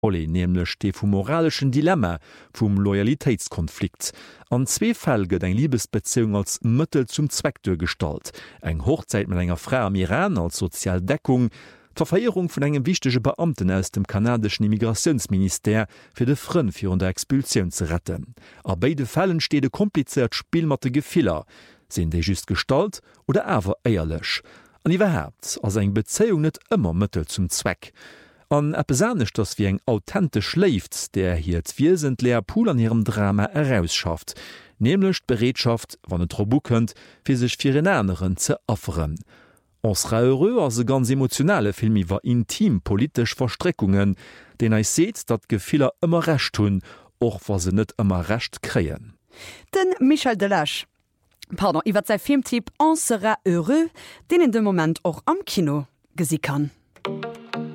Olle nämlich de vum moralischen Dilemma vum Loyalitätskonflikt. An 2 Fäll gëtt eng Liebesbeziehung als Mëttel zum Zweck durchgestalt. Eng Hochzeit mit enger Frau am Iran als Sozialdeckung, Verfeierung vun engem wichtige Beamten aus dem kanadischen Immigrationsminister fir de Frën fir der Expulsion ze retten. A beide Fällen steht de kompliziert Spielmatte Gefiller, sind déi just stalt oder awer eierlech. An iwwerhäbt ass eng Bezeung net ëmmer Mëttel zum Zweck. An besannecht dats wie eng authentisch läft, der hier d'Wiesent leer Pool an ihrem Drama herausschafft, nämlichlecht Beredschaft, wann et Robu kënnt, fir sech fir en anderen ze offeren. Ons Heureux as se ganz emotionale Film iwwer intim politisch Verstreckungen, den eich seet, dat Gefiller ëmmer recht hunn, och was se net ëmmer recht kreien. Den Michel Delage. Iwwer sei Filmtipp On sera heureux, den in dem Moment auch am Kino gesi kann.